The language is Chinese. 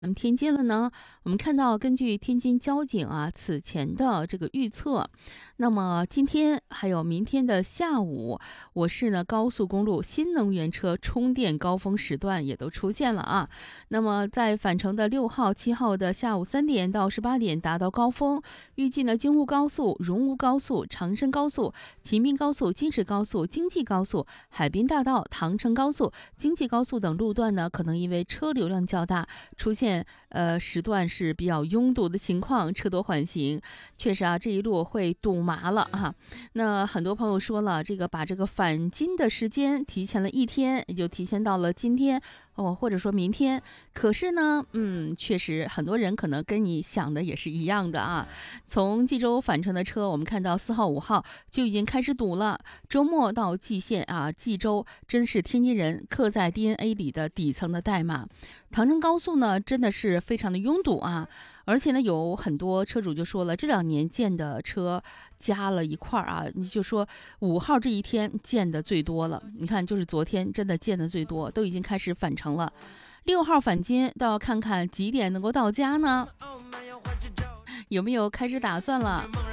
天津了呢，我们看到根据天津交警此前的这个预测，那么今天还有明天的下午，我市呢高速公路新能源车充电高峰时段也都出现了啊。那么在返程的6号、7号的下午3点到18点达到高峰，预计呢京沪高速、荣吴高速、长深高速、秦滨高速、京石高速、京济高速、海滨大道、唐城高速、京济高速等路段呢，可能因为车流量较大，出现时段是比较拥堵的情况，车多缓行。确实这一路会堵麻了啊。那很多朋友说了，把这个返京的时间提前了一天，也就提前到了今天或者说明天。可是呢，确实很多人可能跟你想的也是一样的啊。从济州返程的车，我们看到4号、5号就已经开始堵了。周末到蓟县济州真是天津人刻在 DNA 里的底层的代码。唐城高速呢，真的是非常的拥堵啊。而且呢，有很多车主就说了，这2年建的车加了一块你就说5号这一天建的最多了。你看，就是昨天真的建的最多，都已经开始返程了。6号返京，倒要看看几点能够到家呢？有没有开始打算了？